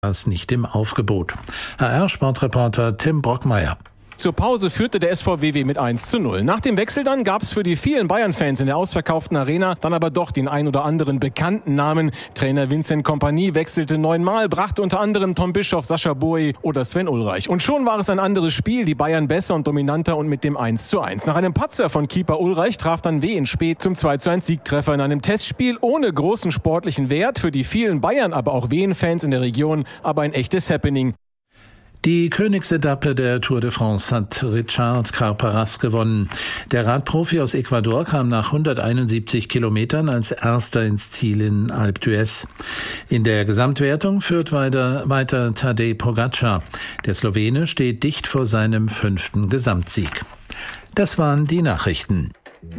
das nicht im Aufgebot. HR-Sportreporter Tim Brockmeier. Zur Pause führte der SV WW mit 1:0. Nach dem Wechsel dann gab es für die vielen Bayern-Fans in der ausverkauften Arena dann aber doch den ein oder anderen bekannten Namen. Trainer Vincent Kompany wechselte 9-mal, brachte unter anderem Tom Bischoff, Sascha Boey oder Sven Ulreich. Und schon war es ein anderes Spiel, die Bayern besser und dominanter und mit dem 1:1. Nach einem Patzer von Keeper Ulreich traf dann W in spät zum 2:1 Siegtreffer in einem Testspiel ohne großen sportlichen Wert. Für die vielen Bayern, aber auch Wien-Fans in der Region, aber ein echtes Happening. Die Königsetappe der Tour de France hat Richard Carapaz gewonnen. Der Radprofi aus Ecuador kam nach 171 Kilometern als Erster ins Ziel in Alpe d'Huez. In der Gesamtwertung führt weiter Tadej Pogačar. Der Slowene steht dicht vor seinem 5. Gesamtsieg. Das waren die Nachrichten.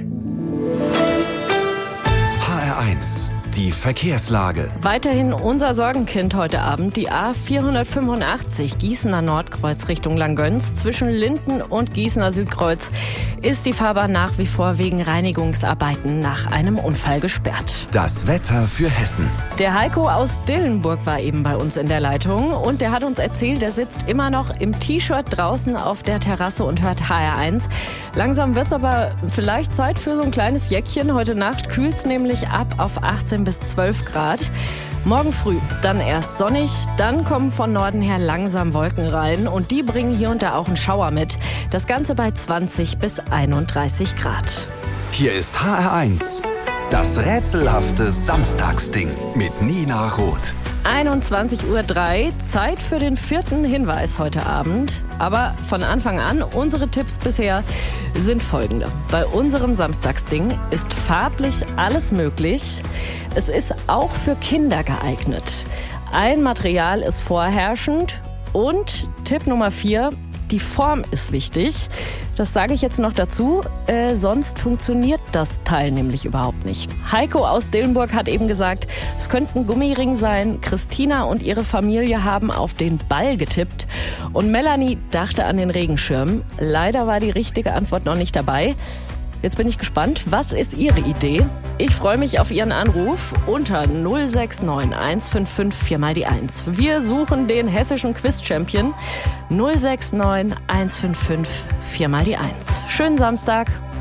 HR1. Die Verkehrslage. Weiterhin unser Sorgenkind heute Abend, die A485 Gießener Nordkreuz Richtung Langgöns. Zwischen Linden und Gießener Südkreuz ist die Fahrbahn nach wie vor wegen Reinigungsarbeiten nach einem Unfall gesperrt. Das Wetter für Hessen. Der Heiko aus Dillenburg war eben bei uns in der Leitung und der hat uns erzählt, er sitzt immer noch im T-Shirt draußen auf der Terrasse und hört HR1. Langsam wird's aber vielleicht Zeit für so ein kleines Jäckchen. Heute Nacht kühlt's nämlich ab auf 18 bis 12 Grad. Morgen früh dann erst sonnig, dann kommen von Norden her langsam Wolken rein und die bringen hier und da auch einen Schauer mit. Das Ganze bei 20 bis 31 Grad. Hier ist HR1. Das rätselhafte Samstagsding mit Nina Roth. 21:03 Uhr, Zeit für den 4. Hinweis heute Abend. Aber von Anfang an, unsere Tipps bisher sind folgende. Bei unserem Samstagsding ist farblich alles möglich. Es ist auch für Kinder geeignet. Ein Material ist vorherrschend und Tipp Nummer 4, die Form ist wichtig. Das sage ich jetzt noch dazu, sonst funktioniert das Teil nämlich überhaupt nicht. Heiko aus Dillenburg hat eben gesagt, es könnte ein Gummiring sein. Christina und ihre Familie haben auf den Ball getippt. Und Melanie dachte an den Regenschirm. Leider war die richtige Antwort noch nicht dabei. Jetzt bin ich gespannt, was ist Ihre Idee? Ich freue mich auf Ihren Anruf unter 069 155 4x1. Wir suchen den hessischen Quiz-Champion 069 155 4x1. Schönen Samstag.